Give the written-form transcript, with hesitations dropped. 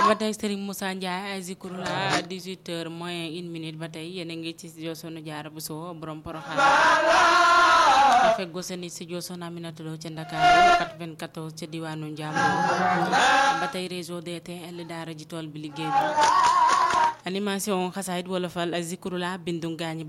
ba tey Serigne Moussa Ndiaye ay Zikrullah 18h moins 1 minute ba tey yéen a ngi ci studio Soxna Diarra Bousso borom Porokhane fekk gosani studio Soxna Aminata Lo ca Ndakaaru 94 ca diwaanu Njambur ba tey réseau DTL daara ji tool bi liggéey bi animation xasaayid wolofal Zikrullah bindu gaañi